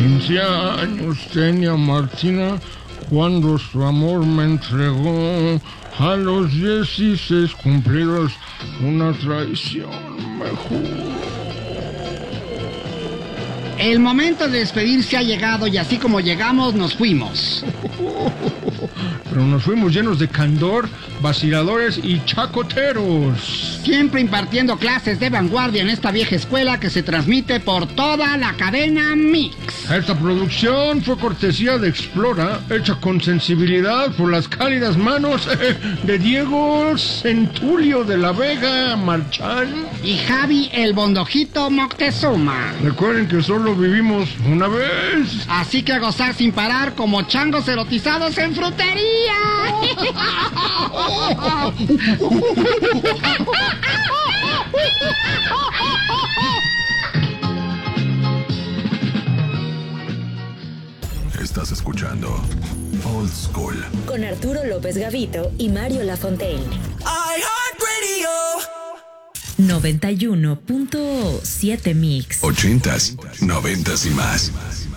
15 años tenía Martina cuando su amor me entregó. A los 16 cumplidos, una traición me juró. El momento de despedirse ha llegado y así como llegamos, nos fuimos. Pero nos fuimos llenos de candor, vaciladores y chacoteros. Siempre impartiendo clases de vanguardia en esta vieja escuela que se transmite por toda la cadena Mix. Esta producción fue cortesía de Explora, hecha con sensibilidad por las cálidas manos de Diego Centulio de la Vega Marchán y Javi el Bondojito Moctezuma. Recuerden que solo vivimos una vez. Así que a gozar sin parar como changos erotizados en frutería. Estás escuchando Old School con Arturo López Gavito y Mario Lafontaine. iHeartRadio 91.7 Mix. 80s, 90s y más.